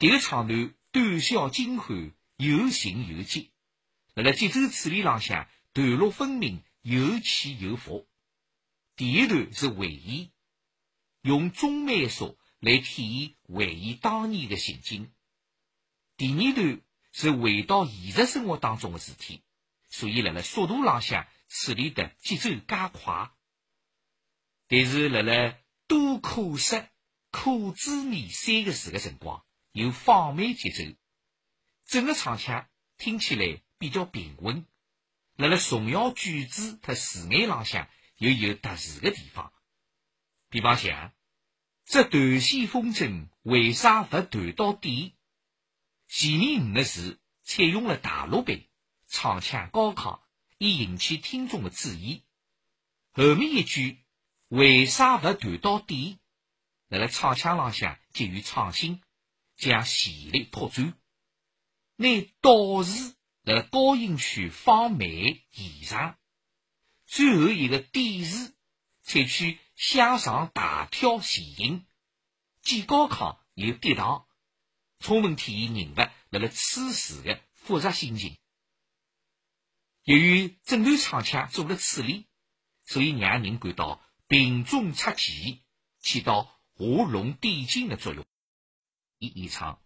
迭个唱段短小精悍，有情有节，辣辣节奏处理浪向段落分明，有起有伏。第一段是回忆，用中慢速来体现回忆当年的情景。第二段是回到现实生活当中的事体，所以辣辣速度浪向处理的节奏加快。但是辣辣多可失、可滋味三个字的辰光，又放慢节奏，整个唱腔听起来比较平稳。辣辣重要句子和词眼浪向又有特殊的地方。比方像这断线风筝为啥不断到底？前面5个字采用了大陆版，唱腔高亢，以引起听众的注意。后面一句为啥不断到底？辣辣唱腔浪向给予创新，将旋律拓展。拿倒字辣辣高音区放慢延长，最后一个底字采取向上大跳前音，既高亢又跌宕，充分体现人物辣辣此时的复杂心情。由于整段唱腔做了处理，所以让人感到平中出奇，起到画龙点睛的作用。演唱